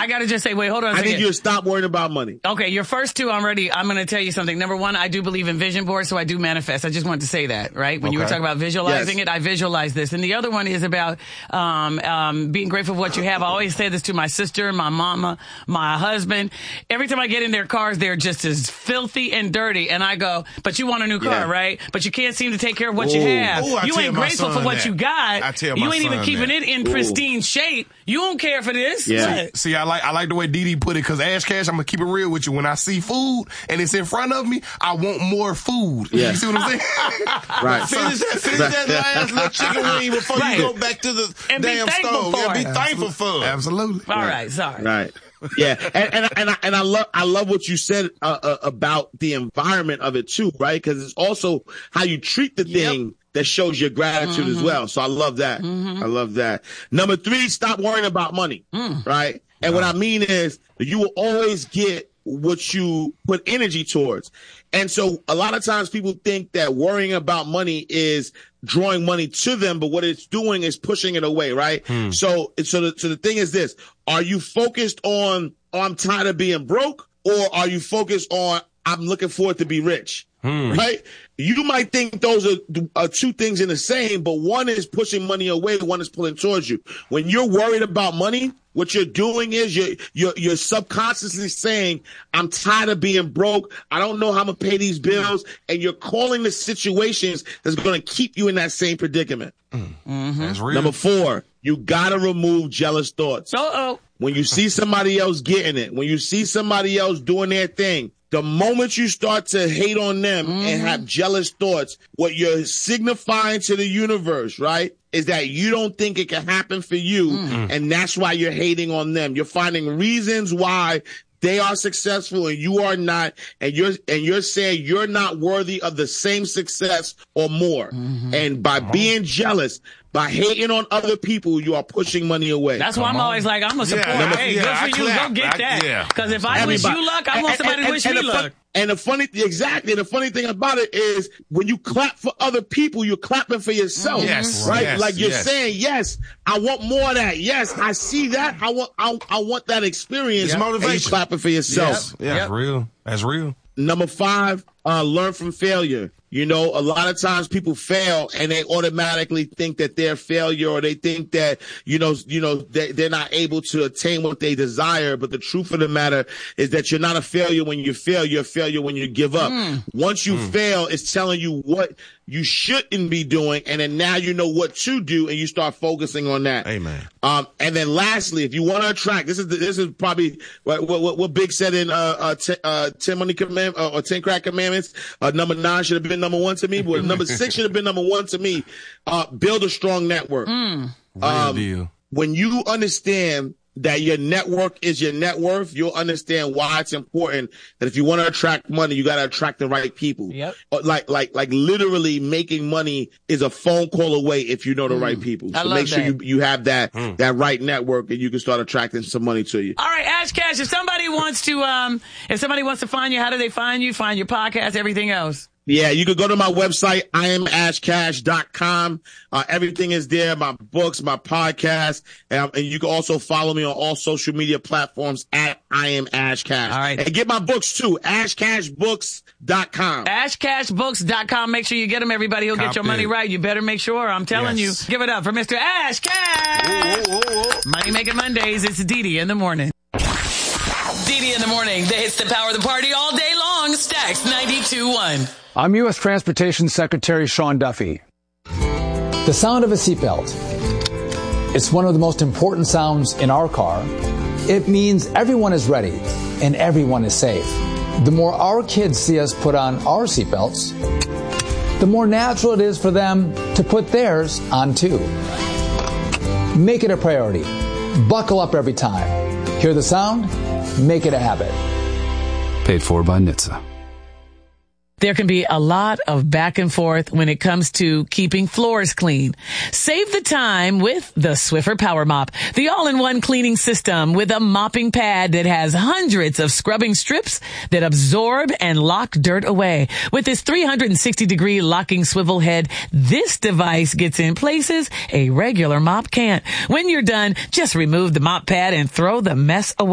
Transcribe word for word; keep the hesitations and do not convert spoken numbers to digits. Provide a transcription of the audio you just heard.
I got to just say, wait, hold on a I second. need you to stop worrying about money. Okay, your first two, I'm ready. I'm going to tell you something. Number one, I do believe in vision boards, so I do manifest. I just wanted to say that, right? When okay. you were talking about visualizing yes. it, I visualize this. And the other one is about um, um, being grateful for what you have. I always say this to my sister, my mama, my husband. Every time I get in their cars, they're just as filthy and dirty. And I go, but you want a new car, yeah. right? But you can't seem to take care of what Ooh. you have. Ooh, you ain't grateful for what that. you got. I tell you my ain't even son keeping that. it in pristine Ooh. shape. You don't care for this. Yeah. See, see, I like I like the way Dee Dee put it, because Ash Cash, I'm going to keep it real with you. When I see food and it's in front of me, I want more food. Yeah. You see what I'm saying? Right. Finish that, finish that last little chicken wing before right. you go back to the and damn stove. Yeah, be thankful for it. Absolutely. All right. right, sorry. Right. Yeah, and and and I, and I love I love what you said uh, uh, about the environment of it too, right? Because it's also how you treat the thing yep. that shows your gratitude mm-hmm. as well. So I love that. Mm-hmm. I love that. Number three, stop worrying about money, mm. right? And wow. what I mean is, you will always get what you put energy towards. And so a lot of times people think that worrying about money is drawing money to them, but what it's doing is pushing it away, right? Hmm. So, so the, so the thing is this, are you focused on, oh, I'm tired of being broke, or are you focused on, I'm looking forward to be rich? Hmm. Right? You might think those are, are two things in the same, but one is pushing money away, one is pulling towards you. When you're worried about money, what you're doing is you're, you're, you're subconsciously saying, I'm tired of being broke. I don't know how I'm going to pay these bills. And you're calling the situations that's going to keep you in that same predicament. Mm-hmm. That's real. Number four, you got to remove jealous thoughts. Uh-oh. When you see somebody else getting it, when you see somebody else doing their thing, the moment you start to hate on them mm-hmm. and have jealous thoughts, what you're signifying to the universe, right, is that you don't think it can happen for you, mm-hmm. and that's why you're hating on them. You're finding reasons why they are successful and you are not, and you're and you're saying you're not worthy of the same success or more. Mm-hmm. And by being jealous, by hating on other people, you are pushing money away. That's why I'm always like, I'm a support. Yeah, hey, yeah, good for I you. clap. Go get I, that. Because yeah. if I Everybody. wish you luck, I want somebody and, to wish and, me and luck. Fun, and the funny, exactly, the funny thing about it is when you clap for other people, you're clapping for yourself. Yes, right? yes, like you're yes. saying, yes, I want more of that. Yes, I see that. I want, I, I want that experience. Yep. Motivation. And you're clapping for yourself. Yes. Yeah, yep. that's real. That's real. Number five, uh, learn from failure. You know, a lot of times people fail and they automatically think that they're a failure, or they think that, you know, you know, they, they're not able to attain what they desire. But the truth of the matter is that you're not a failure when you fail. You're a failure when you give up. Mm. Once you mm. fail, it's telling you what you shouldn't be doing. And then now you know what to do, and you start focusing on that. Amen. Um, and then lastly, if you want to attract, this is the, this is probably what, what, what Big said in, uh, uh, t- uh, ten money command, uh, or ten crack commandments. Uh, number nine should have been number one to me, but number six should have been number one to me. Uh, build a strong network. Mm. Real um, deal. When you understand that your network is your net worth, you'll understand why it's important that if you want to attract money, you got to attract the right people. Yep. Like, like, like literally making money is a phone call away if you know the mm. right people. So I love make sure that. you, you have that, mm. that right network, and you can start attracting some money to you. All right, Ash Cash, if somebody wants to, um, if somebody wants to find you, how do they find you? Find your podcast, everything else. Yeah, you can go to my website, I am ash cash dot com. Uh, everything is there, my books, my podcast, and, and you can also follow me on all social media platforms at I am Ash Cash. All right. And get my books too, ash cash books dot com. ash cash books dot com. Make sure you get them, everybody. He'll get your money right. You better make sure. I'm telling Yes. you. Give it up for Mister Ash Cash. Whoa, whoa, whoa. Money Making Mondays. It's Dee Dee in the morning. Dee Dee in the morning. The hits that power the party all day long. Stacks ninety-two point one. I'm U S Transportation Secretary Sean Duffy. The sound of a seatbelt. It's one of the most important sounds in our car. It means everyone is ready and everyone is safe. The more our kids see us put on our seatbelts, the more natural it is for them to put theirs on too. Make it a priority. Buckle up every time. Hear the sound? Make it a habit. Paid for by N H T S A. There can be a lot of back and forth when it comes to keeping floors clean. Save the time with the Swiffer Power Mop, the all-in-one cleaning system with a mopping pad that has hundreds of scrubbing strips that absorb and lock dirt away. With its three hundred sixty degree locking swivel head, this device gets in places a regular mop can't. When you're done, just remove the mop pad and throw the mess away.